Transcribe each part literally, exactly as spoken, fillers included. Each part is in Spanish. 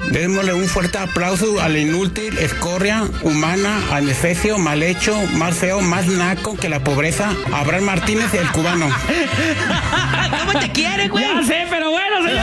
Démosle un fuerte aplauso al inútil, escoria, humana, adefesio, mal hecho, más feo, más naco que la pobreza, Abraham Martínez, el cubano. ¿Cómo te quiere, güey? Ya sé, pero bueno, señores.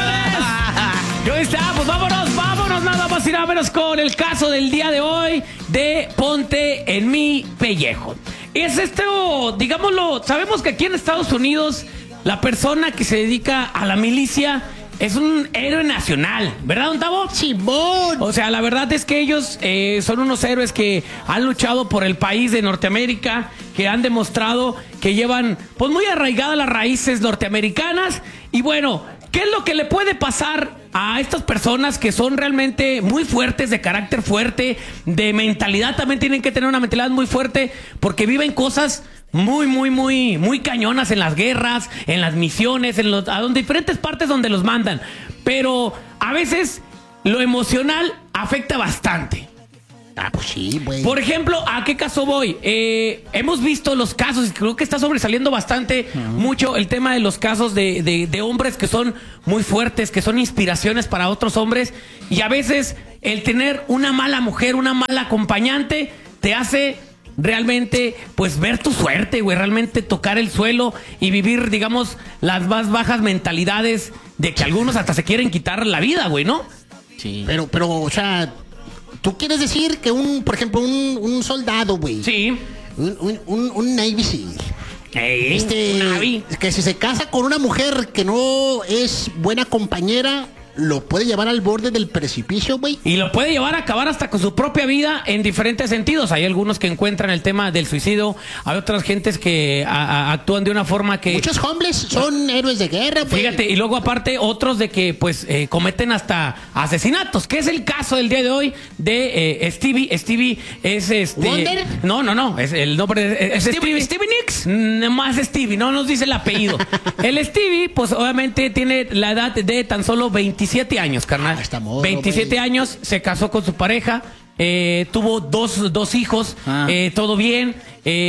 Ya está, pues vámonos, vámonos, nada más y nada menos con el caso del día de hoy de Ponte en mi pellejo. Es esto, digámoslo, sabemos que aquí en Estados Unidos la persona que se dedica a la milicia es un héroe nacional, ¿verdad, don Tavo? Simón. O sea, la verdad es que ellos eh, son unos héroes que han luchado por el país de Norteamérica, que han demostrado que llevan pues muy arraigadas las raíces norteamericanas. Y bueno, ¿qué es lo que le puede pasar a estas personas que son realmente muy fuertes, de carácter fuerte, de mentalidad? También tienen que tener una mentalidad muy fuerte porque viven cosas muy, muy, muy, muy cañonas en las guerras, en las misiones, en los, a donde, diferentes partes donde los mandan. Pero a veces lo emocional afecta bastante. Ah, pues sí, güey. Por ejemplo, ¿a qué caso voy? Eh, hemos visto los casos, y creo que está sobresaliendo bastante uh-huh. mucho el tema de los casos de, de, de hombres que son muy fuertes, que son inspiraciones para otros hombres. Y a veces el tener una mala mujer, una mala acompañante, te hace realmente, pues, ver tu suerte, güey. Realmente tocar el suelo y vivir, digamos, las más bajas mentalidades de que algunos hasta se quieren quitar la vida, güey, ¿no? Sí. Pero, pero, o sea, ¿tú quieres decir que un, por ejemplo, un, un soldado, güey? Sí. Un, un, un, un Navy SEAL. Hey, este, Navy. Que si se casa con una mujer que no es buena compañera, lo puede llevar al borde del precipicio, güey. Y lo puede llevar a acabar hasta con su propia vida en diferentes sentidos. Hay algunos que encuentran el tema del suicidio. Hay otras gentes que a, a, actúan de una forma que... Muchos hombres son héroes de guerra, güey. Fíjate, y luego aparte otros de que pues eh, cometen hasta asesinatos, que es el caso del día de hoy de eh, Stevie. Stevie es este... ¿Wonder? No, no, no, es el nombre es Stevie, Stevie. Stevie Nicks. No más Stevie, no nos dice el apellido. El Stevie, pues obviamente tiene la edad de tan solo veintisiete años, carnal. Ah, está morro, veintisiete güey. años, se casó con su pareja, eh, tuvo dos, dos hijos, ah. eh, todo bien.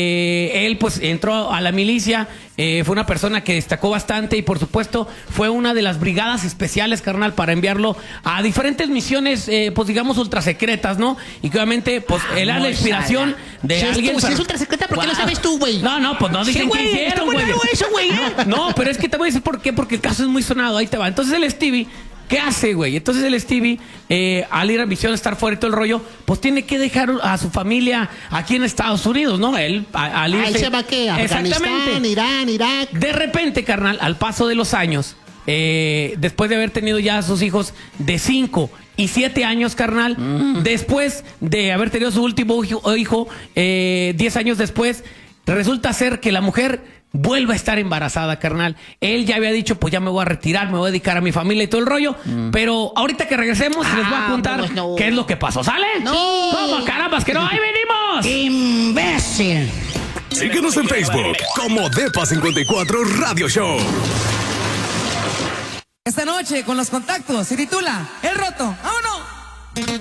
Eh, él pues entró a la milicia, eh, fue una persona que destacó bastante y por supuesto fue una de las brigadas especiales, carnal, para enviarlo a diferentes misiones, eh, pues digamos ultra secretas, ¿no? Y que obviamente pues Ah, él era no, la inspiración esa, de si alguien. Es tu, para... Si es ultra secreta, ¿por qué wow. lo sabes tú, güey? No, no, pues no dicen sí, qué güey, hicieron, está güey. bueno eso, güey. No, pero es que te voy a decir por qué, porque el caso es muy sonado, ahí te va. Entonces el Stevie, ¿qué hace, güey? Entonces el Stevie, eh, al ir a misión, estar fuera y todo el rollo, pues tiene que dejar a su familia aquí en Estados Unidos, ¿no? Él, a, al irse... Ahí se va, ¿qué? Afganistán, Irán, Irak. De repente, carnal, al paso de los años, eh, después de haber tenido ya a sus hijos de cinco y siete años, carnal, mm. después de haber tenido su último hijo, hijo eh, diez años después, resulta ser que la mujer vuelve a estar embarazada, carnal. Él ya había dicho, pues ya me voy a retirar, me voy a dedicar a mi familia y todo el rollo. Mm. Pero ahorita que regresemos, ah, les voy a contar pues no. qué es lo que pasó. ¿Sale? No. ¿Cómo, carambas, que no? ¡Ahí venimos! ¡Imbécil! Síguenos en Facebook como Depa cincuenta y cuatro Radio Show. Esta noche con los contactos se titula El Roto. ¡Vámonos!